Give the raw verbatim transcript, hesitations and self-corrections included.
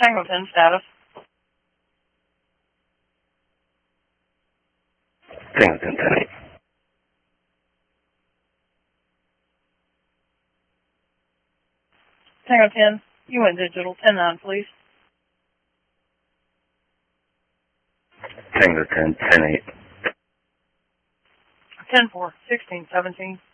Tango ten status. Tango ten ten eight. Tango ten, you went digital. ten nine, please. Tango ten ten eight. ten four, sixteen seventeen.